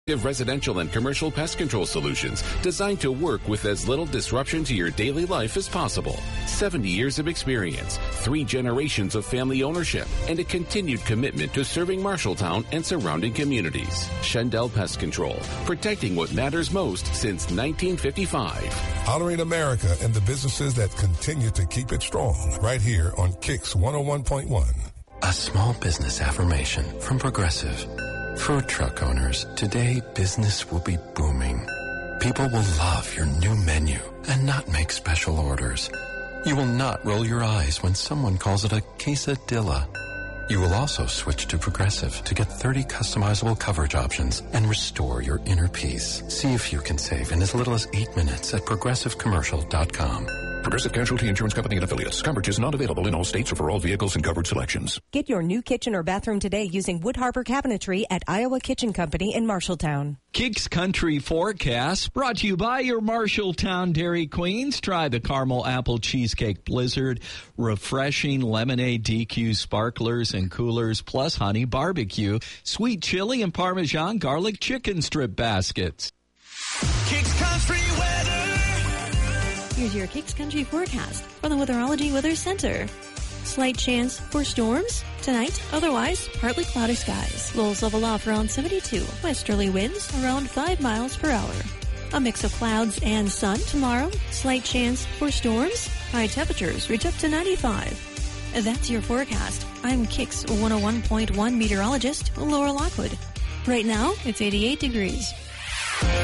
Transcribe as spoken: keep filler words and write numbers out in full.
Residential and commercial pest control solutions designed to work with as little disruption to your daily life as possible. seventy years of experience, three generations of family ownership, and a continued commitment to serving Marshalltown and surrounding communities. Shendel Pest Control, protecting what matters most since nineteen fifty-five. Honoring America and the businesses that continue to keep it strong, right here on Kicks one oh one point one. A small business affirmation from Progressive. Food truck owners, today business will be booming. People will love your new menu and not make special orders. You will not roll your eyes when someone calls it a quesadilla. You will also switch to Progressive to get thirty customizable coverage options and restore your inner peace. See if you can save in as little as eight minutes at progressive commercial dot com. Progressive Casualty Insurance Company and Affiliates. Coverage is not available in all states or for all vehicles and covered selections. Get your new kitchen or bathroom today using Wood Harbor Cabinetry at Iowa Kitchen Company in Marshalltown. Kicks Country Forecast brought to you by your Marshalltown Dairy Queens. Try the Caramel Apple Cheesecake Blizzard, refreshing lemonade D Q sparklers and coolers, plus honey barbecue, sweet chili and Parmesan garlic chicken strip baskets. Kicks Country weather. Here's your Kicks Country forecast from the Weatherology Weather Center. Slight chance for storms tonight. Otherwise, partly cloudy skies. Lows level off around seventy-two. Westerly winds around five miles per hour. A mix of clouds and sun tomorrow. Slight chance for storms. High temperatures reach up to ninety-five. That's your forecast. I'm Kicks one oh one point one meteorologist Laura Lockwood. Right now, it's eighty-eight degrees.